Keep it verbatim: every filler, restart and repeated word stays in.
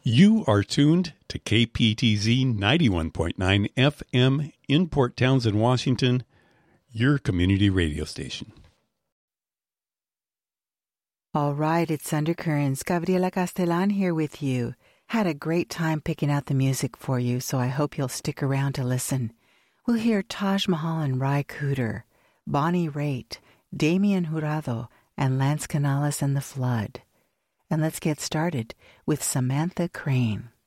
You are tuned to K P T Z ninety-one point nine F M in Port Townsend, Washington, your community radio station. All right, it's Undercurrents. Gabriela Castellan here with you. Had a great time picking out the music for you, so I hope you'll stick around to listen. We'll hear Taj Mahal and Ry Cooder, Bonnie Raitt, Damian Jurado, and Lance Canales and the Flood. And let's get started with Samantha Crane.